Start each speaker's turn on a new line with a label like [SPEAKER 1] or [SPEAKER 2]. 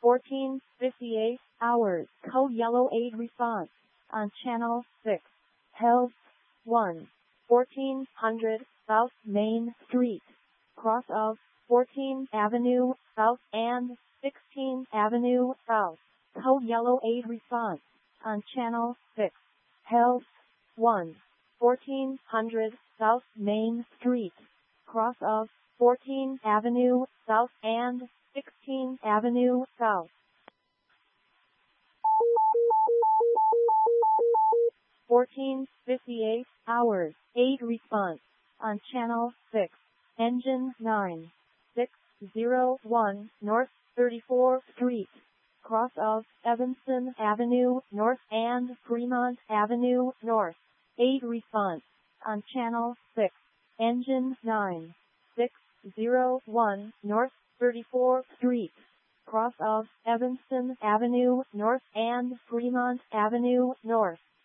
[SPEAKER 1] 14:58 hours. Code Yellow 8 response on channel 6. Health 1. 1400 South Main Street. Cross of 14th Avenue South and 16th Avenue South. Code Yellow 8 response on channel 6. Health 1. 1400 South Main Street. Cross of 14th Avenue South and 16th Avenue South. 14:58 hours. 8 response on channel 6. Engine 9. 601 North 34th Street. Cross of Evanston Avenue North and Fremont Avenue North. 8 response on channel 6. Engine 9. 601 North 34th Street. Cross of Evanston Avenue North and Fremont Avenue North.